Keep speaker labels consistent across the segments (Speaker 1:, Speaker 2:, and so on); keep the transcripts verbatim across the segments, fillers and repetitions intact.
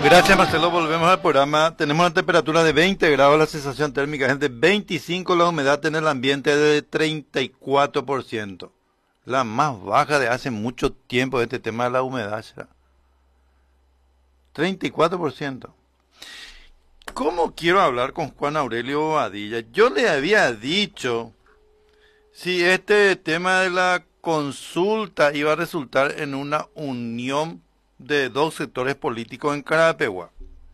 Speaker 1: Gracias, Marcelo. Volvemos al programa. Tenemos una temperatura de veinte grados, la sensación térmica es de veinticinco, la humedad en el ambiente es de treinta y cuatro por ciento. La más baja de hace mucho tiempo de este tema de la humedad será treinta y cuatro por ciento. ¿Cómo quiero hablar con Juan Aurelio Bobadilla? Yo le había dicho si este tema de la consulta iba a resultar en una unión de dos sectores políticos en Carapeguá.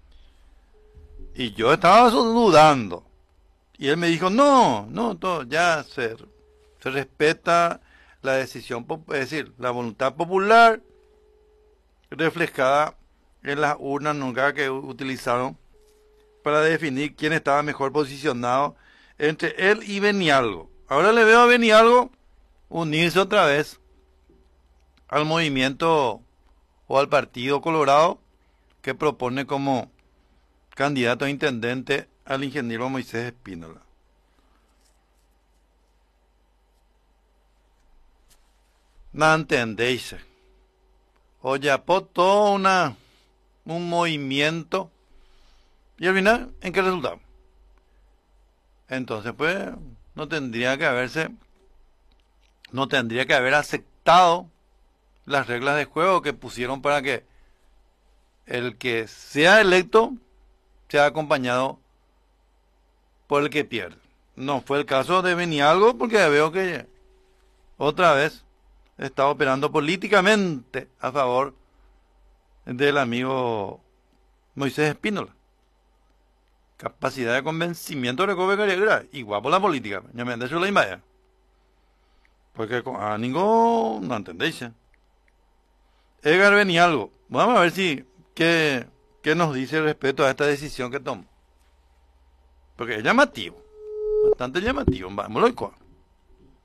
Speaker 1: Y yo estaba dudando. Y él me dijo, no, no, no, ya se, se respeta la decisión, es decir, la voluntad popular reflejada en las urnas nunca que utilizaron para definir quién estaba mejor posicionado entre él y Benialgo. Ahora le veo a Benialgo unirse otra vez al movimiento o al Partido Colorado, que propone como candidato a intendente al ingeniero Moisés Espínola. ¿No entendéis? Oye, por todo una, un movimiento, y al final, ¿en qué resultado? Entonces, pues, no tendría que haberse, no tendría que haber aceptado las reglas de juego que pusieron para que el que sea electo sea acompañado por el que pierde. No fue el caso de Benialgo, porque veo que otra vez está operando políticamente a favor del amigo Moisés Espínola. Capacidad de convencimiento de Cobe igual por la política. Ya me han dicho la imagen. Porque a ningún, no entendéis. Edgar Benialgo. Vamos a ver si qué, qué nos dice respecto a esta decisión que tomó. Porque es llamativo. Bastante llamativo. Vámonos.